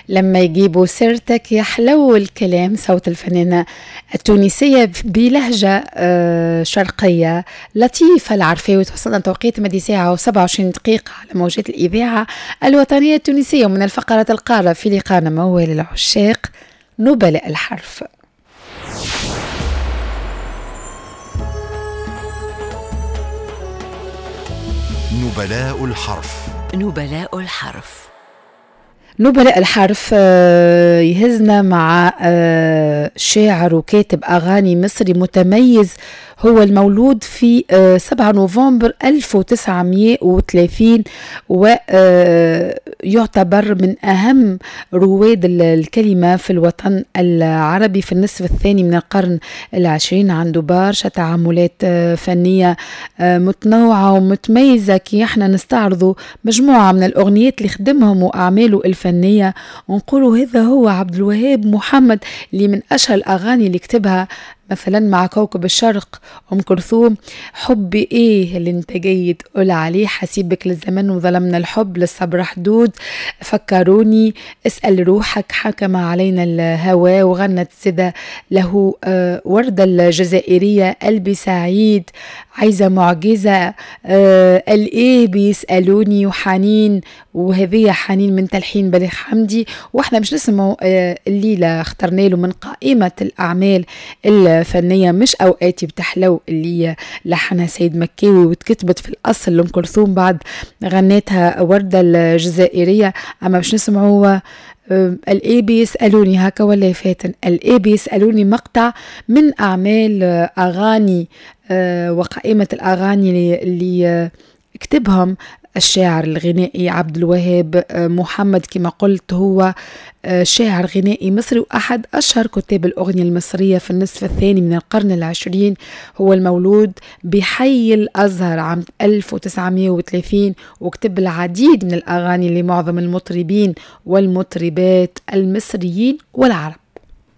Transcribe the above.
لما يجيبوا سيرتك يحلو الكلام. صوت الفنانة التونسية بلهجة شرقية لطيفة العرفاوي. توصلنا توقيت مدي ساعة و27 دقيقة على موجات الإذاعة الوطنية التونسية. ومن الفقرة القارة في لقاءنا موال العشاق نبلاء الحرف. نبلاء الحرف. نبلاء الحرف. نبلاء الحرف يهزنا مع شاعر وكاتب أغاني مصري متميز. هو المولود في 7 نوفمبر 1930 ويعتبر من أهم رواد الكلمة في الوطن العربي في النصف الثاني من القرن العشرين. عنده برشا تعاملات فنية متنوعة ومتميزة. كي احنا نستعرضوا مجموعة من الأغنيات اللي خدمهم وأعماله الفنية ونقولوا هذا هو عبد الوهاب محمد، اللي من أشهر الأغاني اللي كتبها مثلا مع كوكب الشرق أم كلثوم. حبي إيه اللي انت جاي تقول عليه، حسيبك للزمن وظلمنا الحب، للصبر حدود، فكروني، اسأل روحك، حكم علينا الهوى. وغنت زدا له وردة الجزائرية، قلبي سعيد، عايزة معجزة، الإيه بيسألوني، وحنين، وهذه حنين من تلحين بليغ حمدي. واحنا مش نسمع الليلة اخترنا له من قائمة الأعمال الفنية مش أوقاتي بتحلو اللي لحنها سيد مكاوي وتكتبت في الأصل لأم كلثوم بعد غنيتها وردة الجزائرية. أما مش نسمعوا الإيه بيسألوني هكا ولا فاتن. الإيه بيسألوني مقطع من أعمال أغاني وقائمة الأغاني اللي كتبهم الشاعر الغنائي عبد الوهاب محمد. كما قلت هو شاعر غنائي مصري وأحد أشهر كتاب الأغنية المصرية في النصف الثاني من القرن العشرين. هو المولود بحي الأزهر عام 1930 وكتب العديد من الأغاني لمعظم المطربين والمطربات المصريين والعرب.